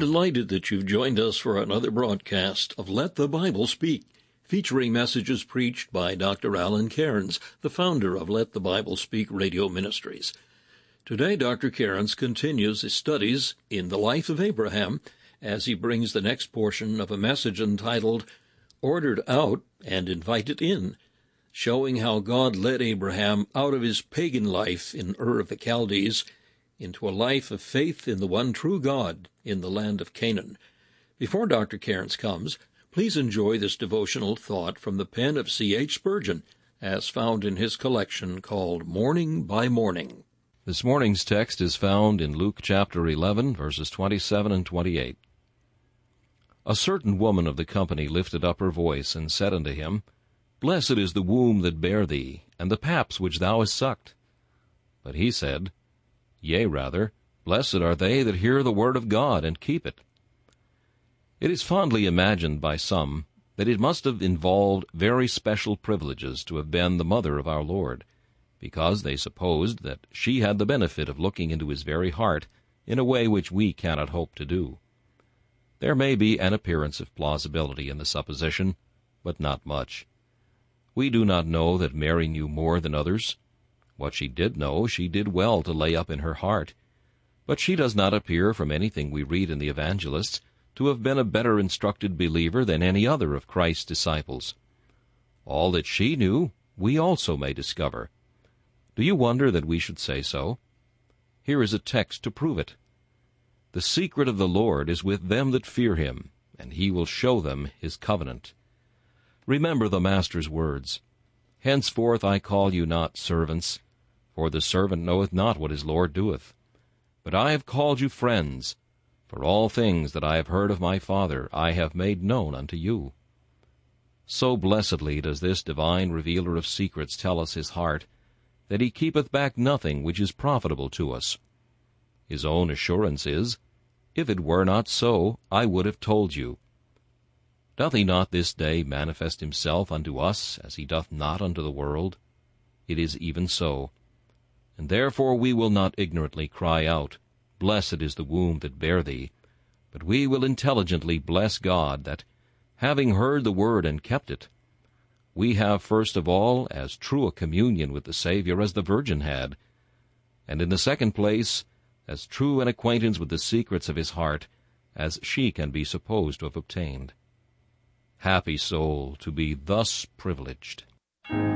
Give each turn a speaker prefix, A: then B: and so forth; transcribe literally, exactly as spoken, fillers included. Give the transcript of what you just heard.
A: delighted that you've joined us for another broadcast of Let the Bible Speak, featuring messages preached by Doctor Alan Cairns, the founder of Let the Bible Speak Radio Ministries. Today, Doctor Cairns continues his studies in the life of Abraham as he brings the next portion of a message entitled Ordered Out and Invited In, showing how God led Abraham out of his pagan life in Ur of the Chaldees into a life of faith in the one true God in the land of Canaan. Before Doctor Cairns comes, please enjoy this devotional thought from the pen of C H Spurgeon, as found in his collection called Morning by Morning.
B: This morning's text is found in Luke chapter eleven, verses twenty-seven and twenty-eight. A certain woman of the company lifted up her voice, and said unto him, Blessed is the womb that bare thee, and the paps which thou hast sucked. But he said, Yea, rather, blessed are they that hear the word of God, and keep it. It is fondly imagined by some that it must have involved very special privileges to have been the mother of our Lord, because they supposed that she had the benefit of looking into his very heart in a way which we cannot hope to do. There may be an appearance of plausibility in the supposition, but not much. We do not know that Mary knew more than others. What she did know, she did well to lay up in her heart. But she does not appear, from anything we read in the evangelists, to have been a better instructed believer than any other of Christ's disciples. All that she knew, we also may discover. Do you wonder that we should say so? Here is a text to prove it. The secret of the Lord is with them that fear him, and he will show them his covenant. Remember the Master's words, Henceforth I call you not servants, for the servant knoweth not what his Lord doeth. But I have called you friends, for all things that I have heard of my Father I have made known unto you. So blessedly does this divine revealer of secrets tell us his heart, that he keepeth back nothing which is profitable to us. His own assurance is, If it were not so, I would have told you. Doth he not this day manifest himself unto us, as he doth not unto the world? It is even so. And therefore we will not ignorantly cry out, Blessed is the womb that bare thee, but we will intelligently bless God that, having heard the word and kept it, we have first of all as true a communion with the Savior as the Virgin had, and in the second place as true an acquaintance with the secrets of his heart as she can be supposed to have obtained. Happy soul to be thus privileged.